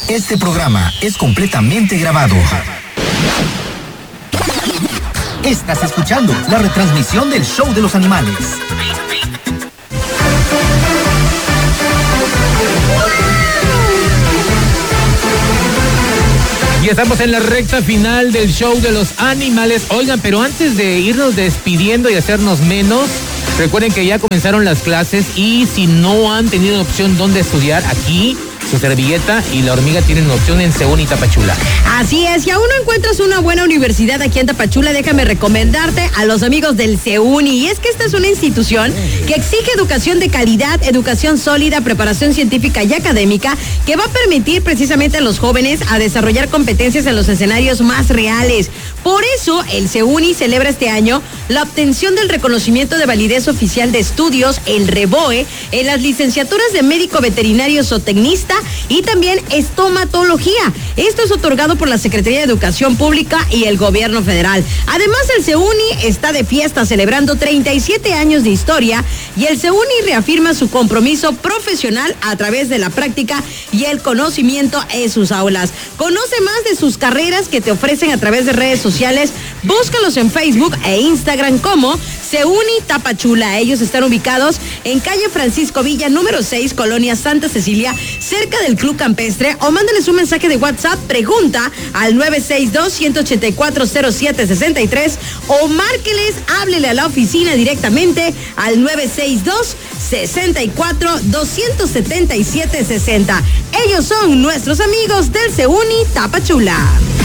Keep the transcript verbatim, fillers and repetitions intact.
Este programa es completamente grabado. Estás escuchando la retransmisión del Show de los Animales. Y estamos en la recta final del Show de los Animales. Oigan, pero antes de irnos despidiendo y hacernos menos, recuerden que ya comenzaron las clases y si no han tenido opción dónde estudiar, aquí su servilleta y la hormiga tienen opción en Seúl y Tapachula. Así es, si aún no encuentras una buena universidad aquí en Tapachula, déjame recomendarte a los amigos del CEUNI. Y es que esta es una institución que exige educación de calidad, educación sólida, preparación científica y académica, que va a permitir precisamente a los jóvenes a desarrollar competencias en los escenarios más reales. Por eso, el CEUNI celebra este año la obtención del reconocimiento de validez oficial de estudios, el REVOE, en las licenciaturas de médico veterinario zootecnista y también estomatología. Esto es otorgado por la Secretaría de Educación Pública y el Gobierno Federal. Además, el CEUNI está de fiesta celebrando treinta y siete años de historia y el CEUNI reafirma su compromiso profesional a través de la práctica y el conocimiento en sus aulas. Conoce más de sus carreras que te ofrecen a través de redes sociales. Búscalos en Facebook e Instagram como CEUNI Tapachula. Ellos están ubicados en calle Francisco Villa, número seis, Colonia Santa Cecilia, cerca del Club Campestre, o mándales un mensaje de WhatsApp, pregunta al nueve seis dos, uno ocho cuatro, cero siete seis tres o márqueles, háblele a la oficina directamente al nueve seis dos, seis cuatro, dos siete siete, seis cero. Ellos son nuestros amigos del CEUNI Tapachula.